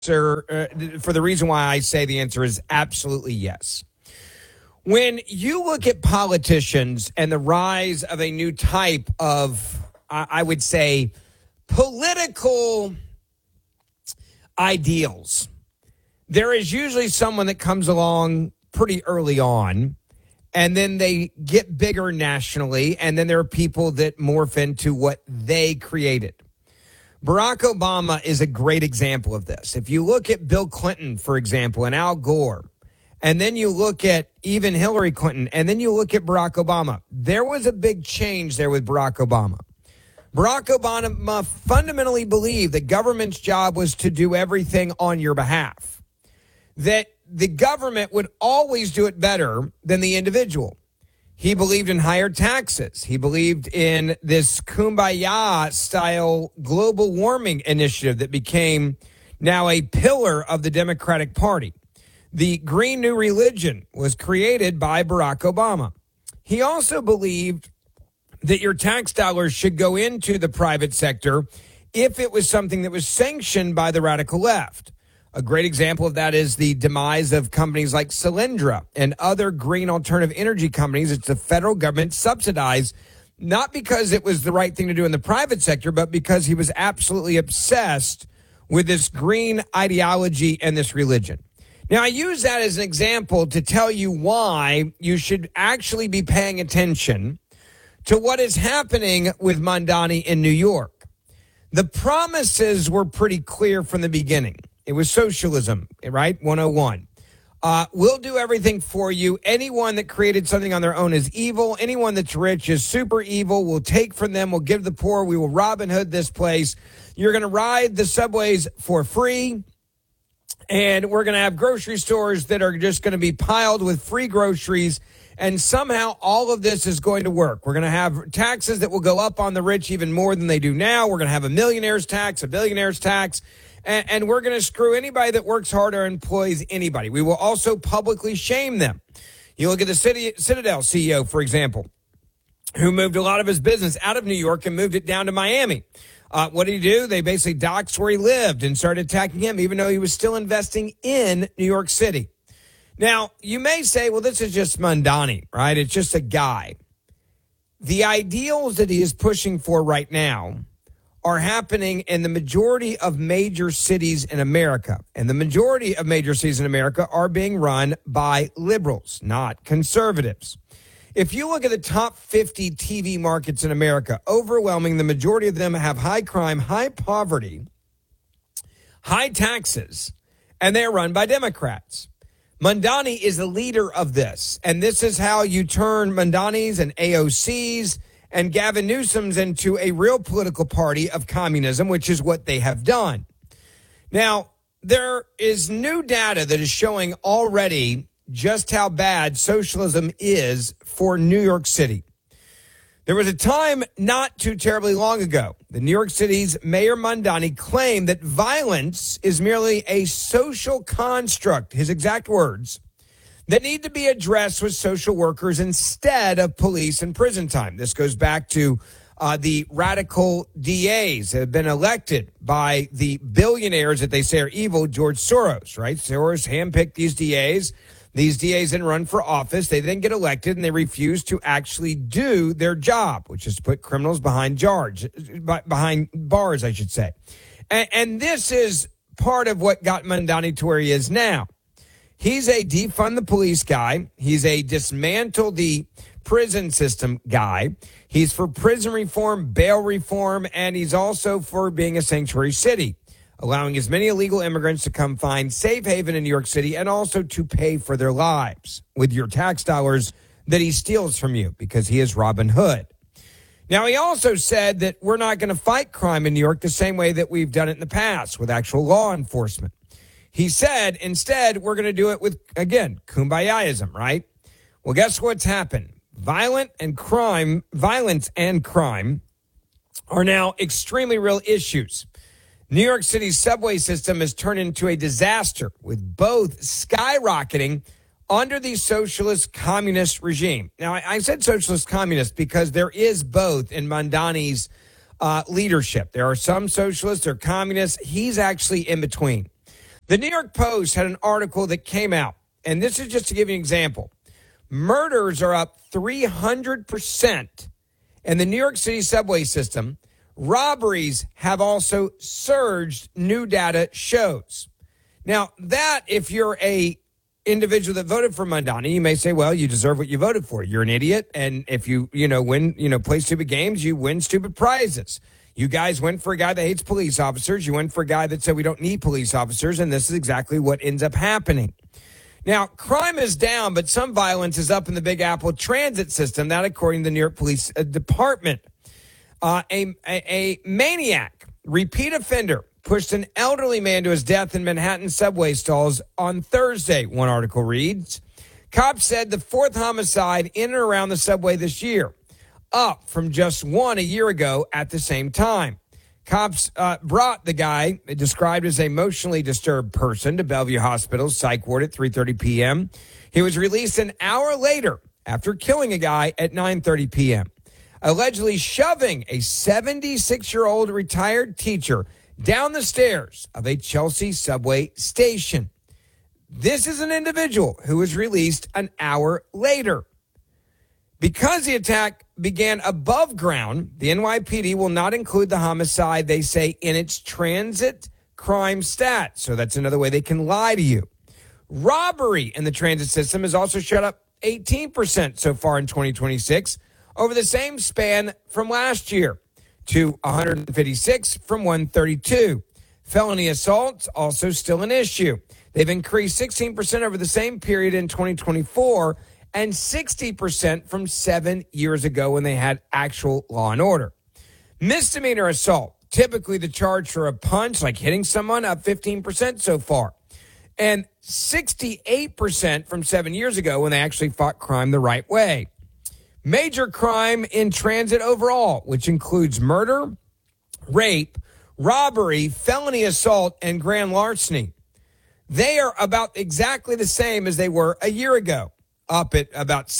For the reason why I say the answer is absolutely yes. When you look at politicians and the rise of a new type of, I would say, political ideals, there is usually someone that comes along pretty early on, and then they get bigger nationally, and then there are people that morph into what they created. Barack Obama is a great example of this. If you look at Bill Clinton, for example, and Al Gore, and then you look at even Hillary Clinton, and then you look at Barack Obama, there was a big change there with Barack Obama. Barack Obama fundamentally believed that government's job was to do everything on your behalf, that the government would always do it better than the individual. He believed in higher taxes. He believed in this kumbaya-style global warming initiative that became now a pillar of the Democratic Party. The Green New Religion was created by Barack Obama. He also believed that your tax dollars should go into the private sector if it was something that was sanctioned by the radical left. A great example of that is the demise of companies like Solyndra and other green alternative energy companies. It's the federal government subsidized, not because it was the right thing to do in the private sector, but because he was absolutely obsessed with this green ideology and this religion. Now, I use that as an example to tell you why you should actually be paying attention to what is happening with Mamdani in New York. The promises were pretty clear from the beginning. It was socialism, right? 101. We'll do everything for you. Anyone that created something on their own is evil. Anyone that's rich is super evil. We'll take from them. We'll give the poor. We will Robin Hood this place. You're going to ride the subways for free. And we're going to have grocery stores that are just going to be piled with free groceries. And somehow all of this is going to work. We're going to have taxes that will go up on the rich even more than they do now. We're going to have a millionaire's tax, a billionaire's tax. And we're going to screw anybody that works hard or employs anybody. We will also publicly shame them. You look at the Citadel CEO, for example, who moved a lot of his business out of New York and moved it down to Miami. What did he do? They basically doxed where he lived and started attacking him, even though he was still investing in New York City. Now, you may say, well, this is just Mamdani, right? It's just a guy. The ideals that he is pushing for right now are happening in the majority of major cities in America. And the majority of major cities in America are being run by liberals, not conservatives. If you look at the top 50 TV markets in America, overwhelming, the majority of them have high crime, high poverty, high taxes, and they're run by Democrats. Mamdani is the leader of this. And this is how you turn Mamdanis and AOCs and Gavin Newsom's into a real political party of communism, which is what they have done. Now, there is new data that is showing already just how bad socialism is for New York City. There was a time not too terribly long ago, the New York City's Mayor Mamdani claimed that violence is merely a social construct, his exact words, that need to be addressed with social workers instead of police and prison time. This goes back to the radical DAs that have been elected by the billionaires that they say are evil, George Soros, right? Soros handpicked these DAs. These DAs then run for office. They then get elected, and they refuse to actually do their job, which is to put criminals behind bars, I should say. And this is part of what got Mamdani to where he is now. He's a defund the police guy. He's a dismantle the prison system guy. He's for prison reform, bail reform, and he's also for being a sanctuary city, allowing as many illegal immigrants to come find safe haven in New York City and also to pay for their lives with your tax dollars that he steals from you because he is Robin Hood. Now, he also said that we're not going to fight crime in New York the same way that we've done it in the past with actual law enforcement. He said, instead, we're going to do it with, again, kumbayaism, right? Well, guess what's happened? Violence and crime are now extremely real issues. New York City's subway system has turned into a disaster, with both skyrocketing under the socialist communist regime. Now, I said socialist communist because there is both in Mamdani's leadership. There are some socialists, there are communists. He's actually in between. The New York Post had an article that came out, and this is just to give you an example. Murders are up 300% in the New York City subway system. Robberies have also surged, new data shows. Now, that, if you're a individual that voted for Mamdani, you may say, well, you deserve what you voted for. You're an idiot, and if you play stupid games, you win stupid prizes. You guys went for a guy that hates police officers. You went for a guy that said we don't need police officers, and this is exactly what ends up happening. Now, crime is down, but some violence is up in the Big Apple transit system. That, according to the New York Police Department. A maniac, repeat offender, pushed an elderly man to his death in Manhattan subway stalls on Thursday, one article reads. Cops said the fourth homicide in and around the subway this year, up from just one a year ago at the same time. Cops brought the guy, described as a emotionally disturbed person, to Bellevue Hospital's psych ward at 3:30 p.m. He was released an hour later after killing a guy at 9:30 p.m., allegedly shoving a 76-year-old retired teacher down the stairs of a Chelsea subway station. This is an individual who was released an hour later. Because the attack began above ground, the NYPD will not include the homicide, they say, in its transit crime stat. So that's another way they can lie to you. Robbery in the transit system has also shot up 18% so far in 2026 over the same span from last year, to 156 from 132. Felony assaults also still an issue. They've increased 16% over the same period in 2024 and 60% from 7 years ago when they had actual law and order. Misdemeanor assault, typically the charge for a punch, like hitting someone, up 15% so far. And 68% from 7 years ago when they actually fought crime the right way. Major crime in transit overall, which includes murder, rape, robbery, felony assault, and grand larceny. They are about exactly the same as they were a year ago, up at about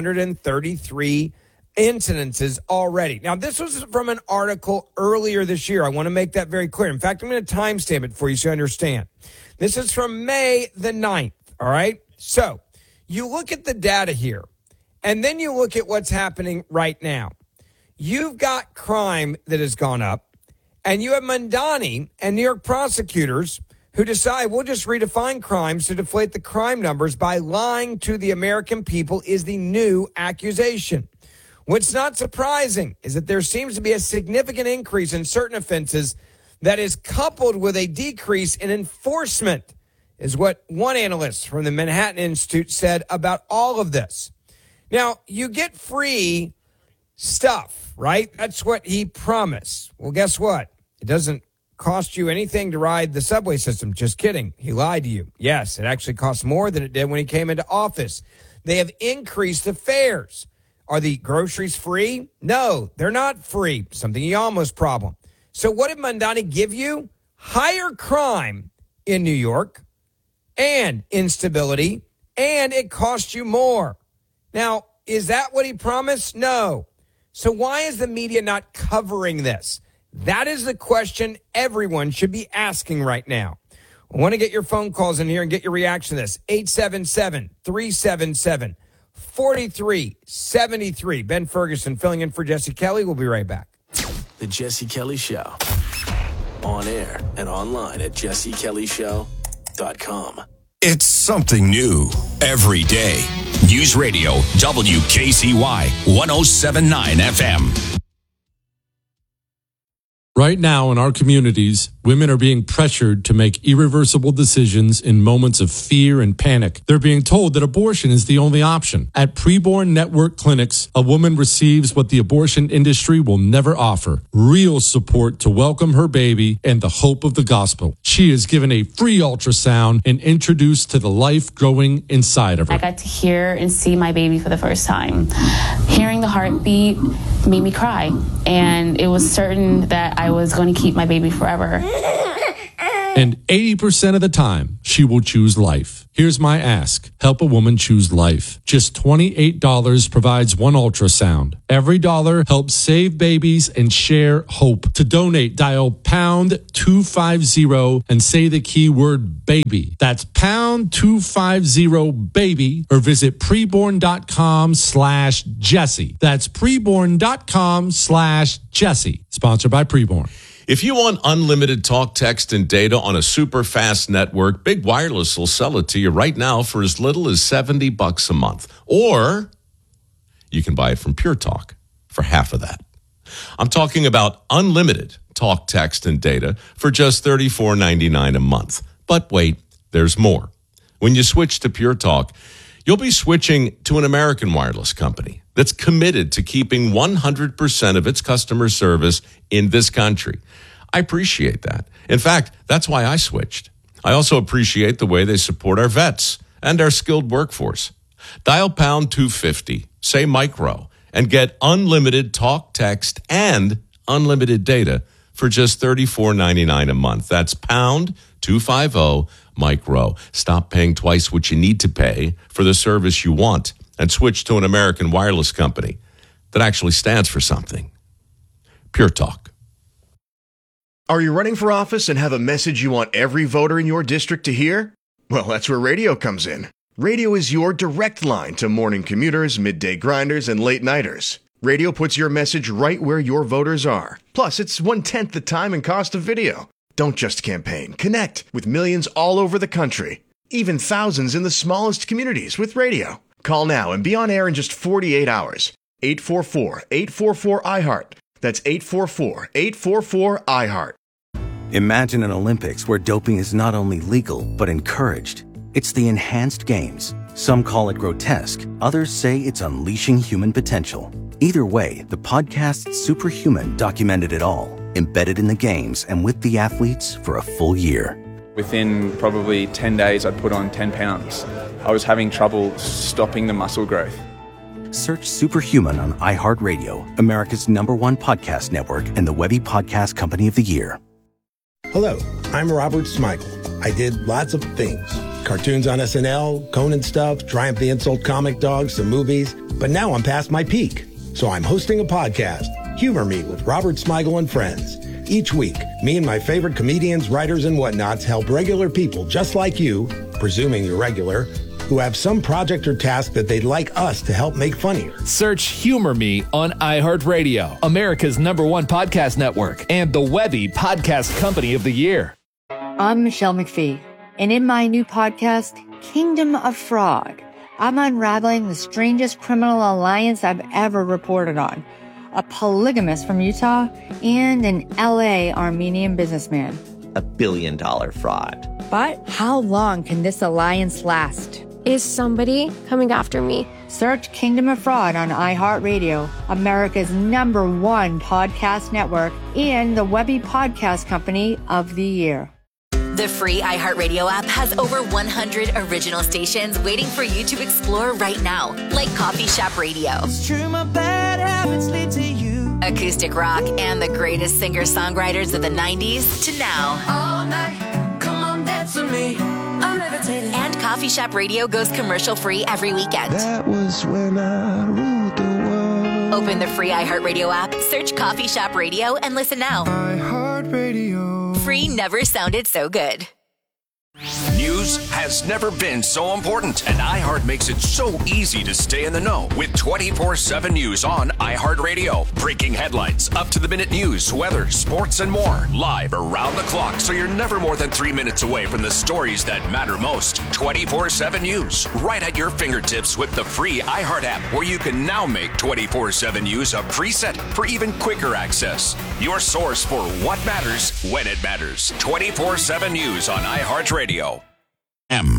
733 incidences already. Now, this was from an article earlier this year. I want to make that very clear. In fact, I'm going to timestamp it for you so you understand. This is from May the 9th, all right? So you look at the data here. And then you look at what's happening right now. You've got crime that has gone up, and you have Mamdani and New York prosecutors who decide we'll just redefine crimes to deflate the crime numbers by lying to the American people is the new accusation. What's not surprising is that there seems to be a significant increase in certain offenses that is coupled with a decrease in enforcement, is what one analyst from the Manhattan Institute said about all of this. Now, you get free stuff, right? That's what he promised. Well, guess what? It doesn't cost you anything to ride the subway system. Just kidding. He lied to you. Yes, it actually costs more than it did when he came into office. They have increased the fares. Are the groceries free? No, they're not free. Something he almost problem. So what did Mamdani give you? Higher crime in New York and instability, and it cost you more. Now, is that what he promised? No. So why is the media not covering this? That is the question everyone should be asking right now. I want to get your phone calls in here and get your reaction to this. 877-377-4373. Ben Ferguson filling in for Jesse Kelly. We'll be right back. The Jesse Kelly Show. On air and online at jessekellyshow.com. It's something new every day. News Radio WKCY 107.9 FM. Right now in our communities, women are being pressured to make irreversible decisions in moments of fear and panic. They're being told that abortion is the only option. At Preborn Network Clinics, a woman receives what the abortion industry will never offer: real support to welcome her baby and the hope of the gospel. She is given a free ultrasound and introduced to the life growing inside of her. I got to hear and see my baby for the first time. Hearing the heartbeat made me cry, and it was certain that I was going to keep my baby forever. And 80% of the time, she will choose life. Here's my ask. Help a woman choose life. Just $28 provides one ultrasound. Every dollar helps save babies and share hope. To donate, dial pound 250 and say the keyword baby. That's pound 250 baby, or visit preborn.com/Jesse. That's preborn.com/Jesse. Sponsored by Preborn. If you want unlimited talk, text, and data on a super fast network, Big Wireless will sell it to you right now for as little as $70 a month. Or you can buy it from Pure Talk for half of that. I'm talking about unlimited talk, text, and data for just $34.99 a month. But wait, there's more. When you switch to Pure Talk, you'll be switching to an American wireless company that's committed to keeping 100% of its customer service in this country. I appreciate that. In fact, that's why I switched. I also appreciate the way they support our vets and our skilled workforce. Dial pound 250, say micro, and get unlimited talk, text, and unlimited data for just $34.99 a month. That's pound 250 micro. Stop paying twice what you need to pay for the service you want and switch to an American wireless company that actually stands for something. Pure Talk. Are you running for office and have a message you want every voter in your district to hear? Well, that's where radio comes in. Radio is your direct line to morning commuters, midday grinders, and late nighters. Radio puts your message right where your voters are. Plus, it's 1/10 the time and cost of video. Don't just campaign. Connect with millions all over the country, even thousands in the smallest communities with radio. Call now and be on air in just 48 hours. 844-844-IHEART. That's 844-844-IHEART. Imagine an Olympics where doping is not only legal, but encouraged. It's the Enhanced Games. Some call it grotesque. Others say it's unleashing human potential. Either way, the podcast Superhuman documented it all, embedded in the games and with the athletes for a full year. Within probably 10 days, I'd put on 10 pounds. I was having trouble stopping the muscle growth. Search Superhuman on iHeartRadio, America's #1 podcast network, and the Webby Podcast Company of the Year. Hello, I'm Robert Smigel. I did lots of things. Cartoons on SNL, Conan stuff, Triumph the Insult Comic Dog, some movies. But now I'm past my peak. So I'm hosting a podcast, Humor Me with Robert Smigel and Friends. Each week, me and my favorite comedians, writers, and whatnots help regular people just like you, presuming you're regular, who have some project or task that they'd like us to help make funnier. Search Humor Me on iHeartRadio, America's #1 podcast network, and the Webby Podcast Company of the Year. I'm Michelle McPhee, and in my new podcast, Kingdom of Fraud, I'm unraveling the strangest criminal alliance I've ever reported on. A polygamist from Utah and an LA Armenian businessman. $1 billion fraud. But how long can this alliance last? Is somebody coming after me? Search Kingdom of Fraud on iHeartRadio, America's #1 podcast network, and the Webby Podcast Company of the Year. The free iHeartRadio app has over 100 original stations waiting for you to explore right now, like Coffee Shop Radio, It's true, my bad habits lead to you. Acoustic rock, and the greatest singer-songwriters of the 90s to now. All night, come on, dance with me. I'm levitating. And Coffee Shop Radio goes commercial-free every weekend. That was when I ruled the world. Open the free iHeartRadio app, search Coffee Shop Radio, and listen now. iHeartRadio. Free never sounded so good. News has never been so important, and iHeart makes it so easy to stay in the know with 24/7 news on iHeartRadio. Breaking headlines, up-to-the-minute news, weather, sports, and more. Live around the clock, so you're never more than 3 minutes away from the stories that matter most. 24/7 news, right at your fingertips with the free iHeart app, where you can now make 24/7 news a preset for even quicker access. Your source for what matters when it matters. 24/7 news on iHeartRadio.